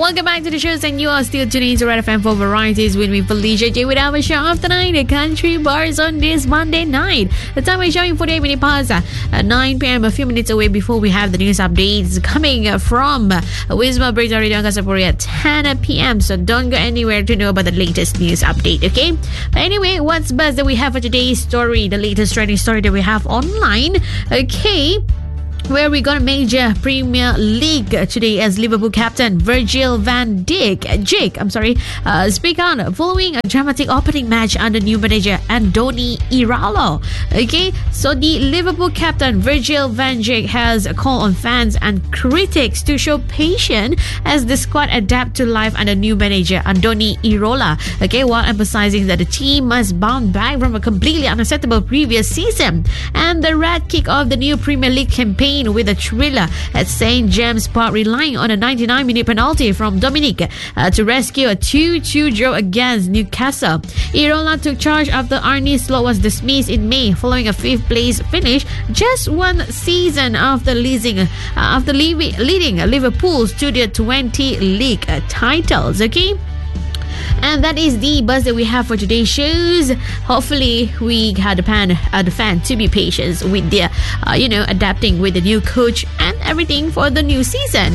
Welcome back to the shows, and you are still tuning into Red FM for Varieties with me, Felicia J, with our show After 9, the Country Bars on this Monday night. The time is showing 48 minutes past 9 p.m, a few minutes away before we have the news updates coming from Wisma Bridge Radio Kasapuri at 10 p.m. So don't go anywhere to know about the latest news update, okay? But anyway, what's buzz that we have for today's story, the latest trending story that we have online, okay? Where we got a major Premier League today as Liverpool captain Virgil van Dijk speak out following a dramatic opening match under new manager Andoni Iraola. Okay, so the Liverpool captain Virgil van Dijk has called on fans and critics to show patience as the squad adapt to life under new manager Andoni Iraola. Okay, while emphasizing that the team must bounce back from a completely unacceptable previous season. And the Red kick off the new Premier League campaign with a thriller at St James Park, relying on a 99-minute penalty from Dominic to rescue a 2-2 draw against Newcastle. Iraola took charge after Arne Slot was dismissed in May following a 5th place finish just one season after leading Liverpool to their 20 league titles. Okay. And that is the buzz that we have for today's shows. Hopefully, we had the fan to be patient with their, adapting with the new coach and everything for the new season.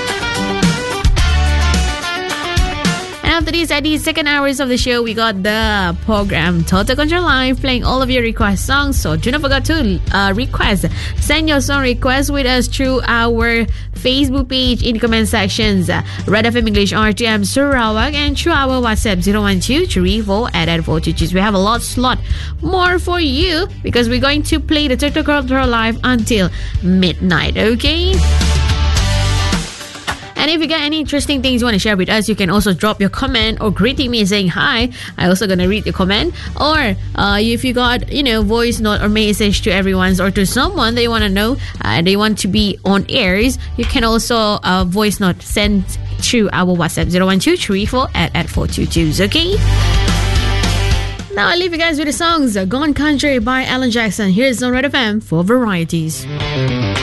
After this, at the second hours of the show, we got the program Total Control Live, playing all of your request songs. So do not forget to request. Send your song request with us through our Facebook page in the comment sections, Red FM English RTM Sarawak, and through our WhatsApp 012348842. We have a lot more for you because we're going to play the Total Control Live until midnight. Okay. And if you got any interesting things you want to share with us, you can also drop your comment or greeting me saying hi. I'm also going to read your comment. Or if you got, voice note or message to everyone or to someone they want to know, they want to be on airs, you can also voice note send through our WhatsApp 012348842. Okay? Now I leave you guys with the songs Gone Country by Alan Jackson. Here's on Red FM for Varieties.